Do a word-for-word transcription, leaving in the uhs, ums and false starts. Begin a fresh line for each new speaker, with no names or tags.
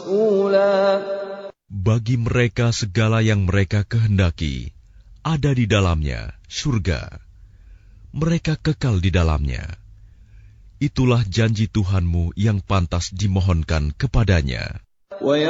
Bagi mereka segala yang mereka kehendaki ada di dalamnya surga. Mereka kekal di dalamnya. Itulah janji Tuhanmu yang pantas dimohonkan kepadanya.